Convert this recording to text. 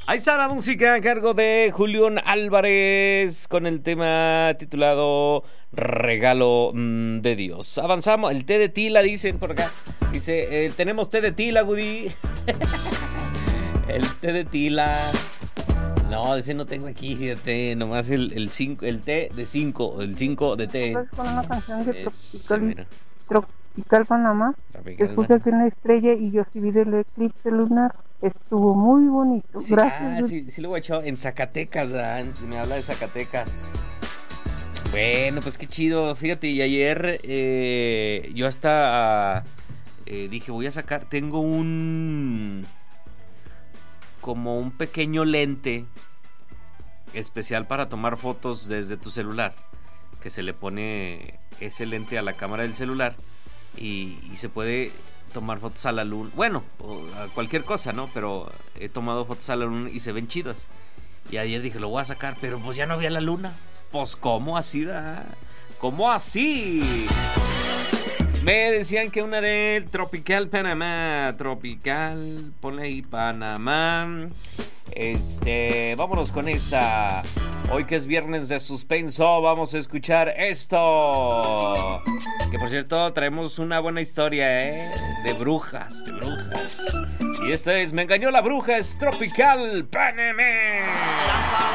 Ahí está la música a cargo de Julián Álvarez con el tema titulado Regalo de Dios. Avanzamos, el té de tila dicen por acá. Dice, tenemos té de tila, Woody. El té de tila. No, ese no tengo aquí, fíjate, nomás el té de 5, el 5 de té. Con una canción de Tropical Panamá, que puse aquí en la estrella y yo sí vi el eclipse lunar. Estuvo muy bonito. Sí, Gracias. sí lo he hecho en Zacatecas, ¿verdad? Me habla de Zacatecas. Bueno, pues qué chido. Fíjate, y ayer yo hasta dije, voy a sacar, tengo como un pequeño lente especial para tomar fotos desde tu celular, que se le pone ese lente a la cámara del celular y se puede tomar fotos a la luna, bueno, o a cualquier cosa, ¿no? Pero he tomado fotos a la luna y se ven chidas. Y ayer dije, lo voy a sacar, pero pues ya no había la luna. Pues, ¿cómo así, da? ¿Cómo así? Me decían que una de Tropical Panamá. Tropical, ponle ahí Panamá. Vámonos con esta. Hoy que es viernes de suspenso, vamos a escuchar esto. Que por cierto, traemos una buena historia, de brujas. Y esta es Me engañó la bruja, es Tropical Panamá.